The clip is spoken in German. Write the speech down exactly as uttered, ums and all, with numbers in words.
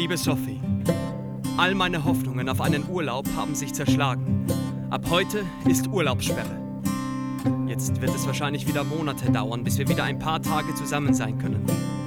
Liebe Sophie, all meine Hoffnungen auf einen Urlaub haben sich zerschlagen. Ab heute ist Urlaubssperre. Jetzt wird es wahrscheinlich wieder Monate dauern, bis wir wieder ein paar Tage zusammen sein können.